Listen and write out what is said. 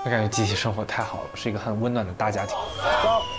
我感觉集体生活太好了，是一个很温暖的大家庭。 走。